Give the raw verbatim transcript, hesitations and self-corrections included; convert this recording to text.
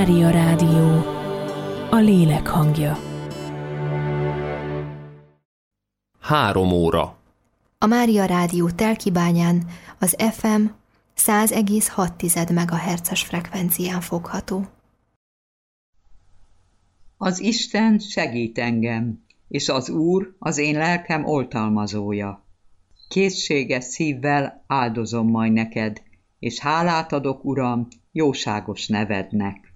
Mária Rádió, a lélek hangja. Három óra. A Mária Rádió Telkibányán az ef em száz egész hat megahertzes frekvencián fogható. Az Isten segít engem, és az Úr az én lelkem oltalmazója. Készséges szívvel áldozom majd neked, és hálát adok, Uram, jóságos nevednek.